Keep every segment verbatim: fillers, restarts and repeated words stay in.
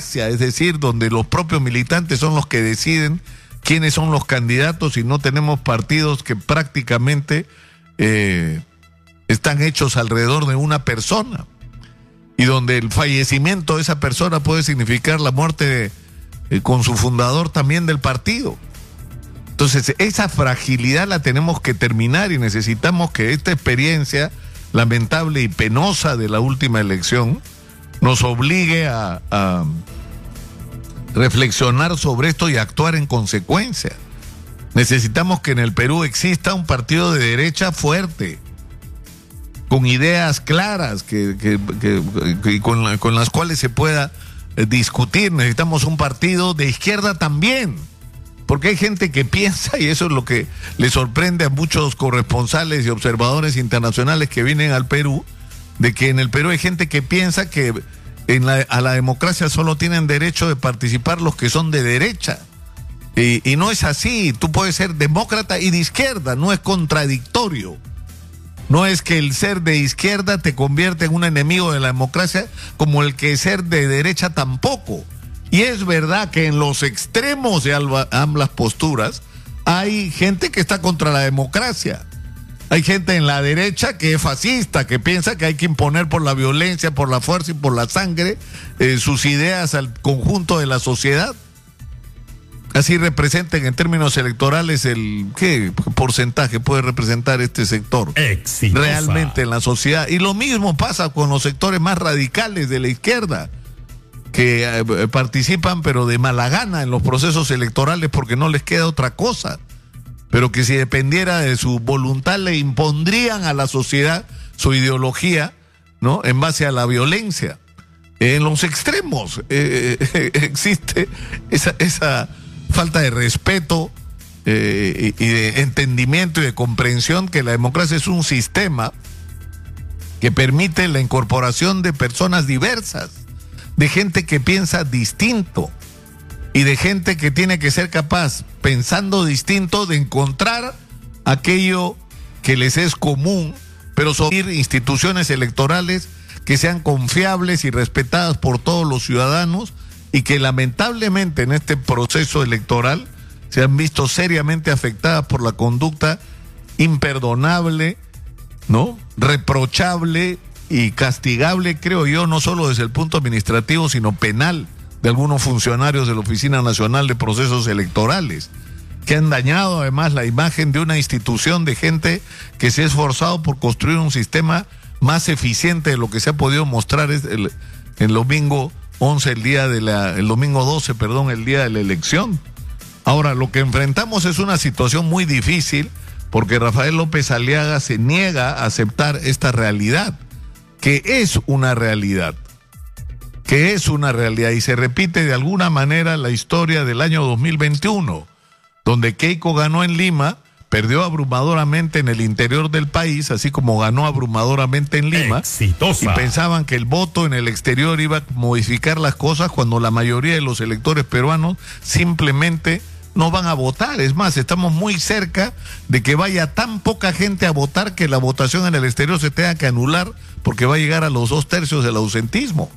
es decir, donde los propios militantes son los que deciden quiénes son los candidatos y no tenemos partidos que prácticamente eh, están hechos alrededor de una persona y donde el fallecimiento de esa persona puede significar la muerte de, eh, con su fundador también del partido. Entonces, esa fragilidad la tenemos que terminar y necesitamos que esta experiencia lamentable y penosa de la última elección nos obligue a, a reflexionar sobre esto y actuar en consecuencia. Necesitamos que en el Perú exista un partido de derecha fuerte, con ideas claras que, que, que, que con, con las cuales se pueda discutir. Necesitamos un partido de izquierda también, porque hay gente que piensa, y eso es lo que le sorprende a muchos corresponsales y observadores internacionales que vienen al Perú, de que en el Perú hay gente que piensa que en la, a la democracia solo tienen derecho de participar los que son de derecha. Y, y no es así. Tú puedes ser demócrata y de izquierda, no es contradictorio. No es que el ser de izquierda te convierte en un enemigo de la democracia, como el que ser de derecha tampoco. Y es verdad que en los extremos de ambas posturas hay gente que está contra la democracia. Hay gente en la derecha que es fascista, que piensa que hay que imponer por la violencia, por la fuerza y por la sangre eh, sus ideas al conjunto de la sociedad. Así representen en términos electorales el ¿qué porcentaje puede representar este sector Exitosa. realmente en la sociedad. Y lo mismo pasa con los sectores más radicales de la izquierda, que eh, participan pero de mala gana en los procesos electorales porque no les queda otra cosa, pero que si dependiera de su voluntad le impondrían a la sociedad su ideología, ¿no?, en base a la violencia. En los extremos eh, eh, existe esa, esa falta de respeto eh, y, y de entendimiento y de comprensión que la democracia es un sistema que permite la incorporación de personas diversas, de gente que piensa distinto y de gente que tiene que ser capaz, pensando distinto, de encontrar aquello que les es común, pero sobre instituciones electorales que sean confiables y respetadas por todos los ciudadanos y que lamentablemente en este proceso electoral se han visto seriamente afectadas por la conducta imperdonable, ¿no?, reprochable y castigable, creo yo, no solo desde el punto administrativo, sino penal, de algunos funcionarios de la Oficina Nacional de Procesos Electorales, que han dañado además la imagen de una institución de gente que se ha esforzado por construir un sistema más eficiente de lo que se ha podido mostrar el, el domingo once, el día de la, el domingo doce, perdón, el día de la elección. Ahora, lo que enfrentamos es una situación muy difícil porque Rafael López Aliaga se niega a aceptar esta realidad, que es una realidad, que es una realidad y se repite de alguna manera la historia del año dos mil veintiuno, donde Keiko ganó en Lima, perdió abrumadoramente en el interior del país, así como ganó abrumadoramente en Lima. Exitosa. Y pensaban que el voto en el exterior iba a modificar las cosas cuando la mayoría de los electores peruanos simplemente no van a votar. Es más, estamos muy cerca de que vaya tan poca gente a votar que la votación en el exterior se tenga que anular porque va a llegar a los dos tercios del ausentismo.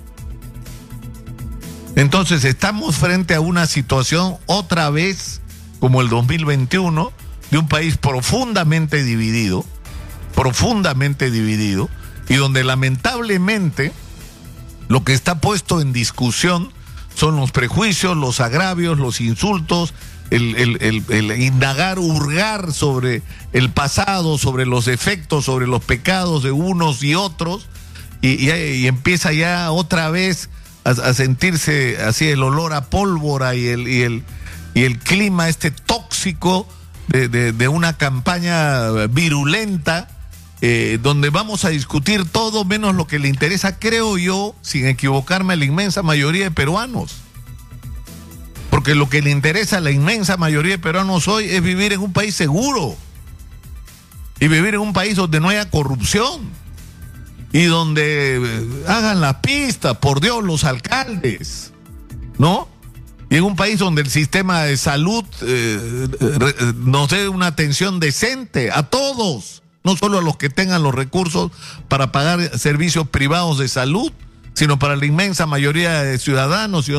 Entonces estamos frente a una situación otra vez como el dos mil veintiuno de un país profundamente dividido, profundamente dividido, y donde lamentablemente lo que está puesto en discusión son los prejuicios, los agravios, los insultos, el, el, el, el indagar, hurgar sobre el pasado, sobre los defectos, sobre los pecados de unos y otros, y, y, y empieza ya otra vez a, a sentirse así el olor a pólvora y el, y el, y el clima este tóxico de, de, de una campaña virulenta, eh, donde vamos a discutir todo menos lo que le interesa, creo yo, sin equivocarme, a la inmensa mayoría de peruanos. Porque lo que le interesa a la inmensa mayoría de peruanos hoy es vivir en un país seguro y vivir en un país donde no haya corrupción y donde eh, hagan las pistas, por Dios, los alcaldes, ¿no? Y en un país donde el sistema de salud eh, eh, nos dé una atención decente a todos, no solo a los que tengan los recursos para pagar servicios privados de salud, sino para la inmensa mayoría de ciudadanos.